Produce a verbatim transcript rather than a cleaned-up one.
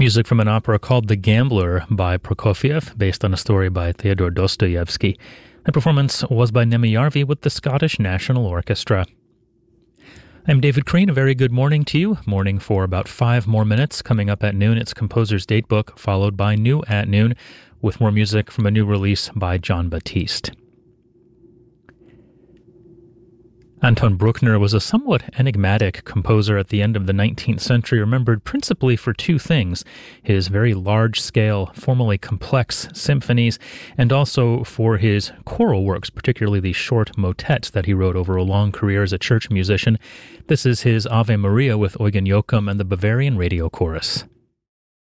Music from an opera called The Gambler by Prokofiev, based on a story by Theodore Dostoevsky. The performance was by Nemi with the Scottish National Orchestra. I'm David Crean. A very good morning to you. Morning for about five more minutes. Coming up at noon, it's Composer's Datebook, followed by New at Noon, with more music from a new release by Jon Batiste. Anton Bruckner was a somewhat enigmatic composer at the end of the nineteenth century, remembered principally for two things: his very large-scale, formally complex symphonies, and also for his choral works, particularly the short motets that he wrote over a long career as a church musician. This is his Ave Maria with Eugen Joachim and the Bavarian Radio Chorus.